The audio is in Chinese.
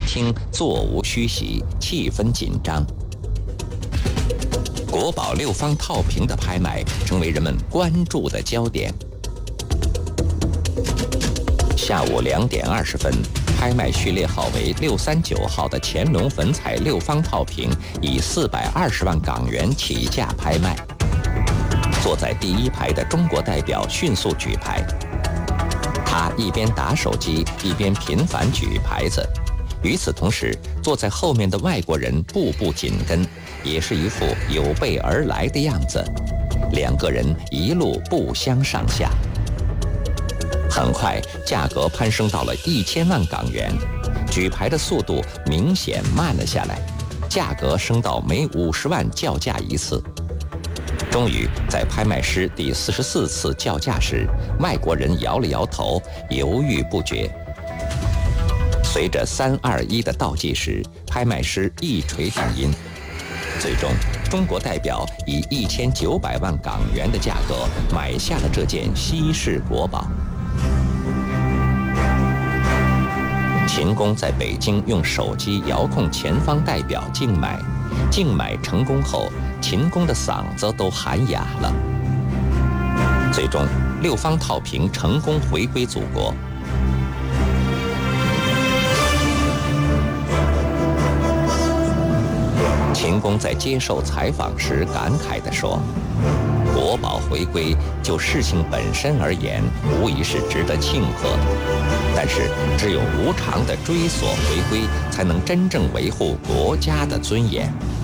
厅座无虚席，气氛紧张。国宝六方套瓶的拍卖成为人们关注的焦点。下午2点20分，拍卖序列号为639号的乾隆粉彩六方套瓶以420万港元起价拍卖。坐在第一排的中国代表迅速举牌，他一边打手机一边频繁举牌子。与此同时，坐在后面的外国人步步紧跟，也是一副有备而来的样子。2个人一路不相上下。很快，价格攀升到了1000万港元，举牌的速度明显慢了下来，价格升到每50万叫价一次。终于，在拍卖师第44次叫价时，外国人摇了摇头，犹豫不决。随着3、2、1的倒计时，拍卖师一锤定音，最终中国代表以1900万港元的价格买下了这件稀世国宝。秦公在北京用手机遥控前方代表竞买，竞买成功后，秦公的嗓子都喊哑了。最终，六方套瓶成功回归祖国。秦公在接受采访时感慨地说：“国宝回归，就事情本身而言，无疑是值得庆贺的。但是，只有无偿的追索回归，才能真正维护国家的尊严。”